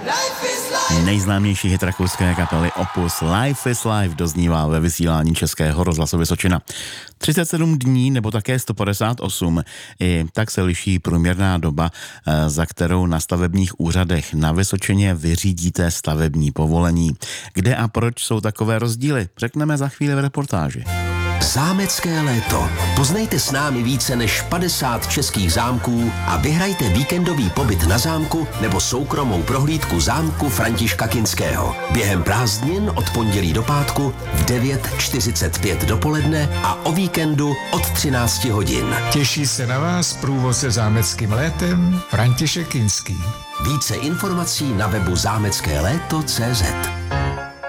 Nejznámější hit rakouské kapely Opus Life is Life doznívá ve vysílání Českého rozhlasu Vysočina. 37 dní nebo také 158. I tak se liší průměrná doba, za kterou na stavebních úřadech na Vysočině vyřídíte stavební povolení. Kde a proč jsou takové rozdíly? Řekneme za chvíli v reportáži. Zámecké léto. Poznejte s námi více než 50 českých zámků a vyhrajte víkendový pobyt na zámku nebo soukromou prohlídku zámku Františka Kinského. Během prázdnin od pondělí do pátku v 9:45 dopoledne a o víkendu od 13 hodin. Těší se na vás průvodce zámeckým létem František Kinský. Více informací na webu zámeckéléto.cz.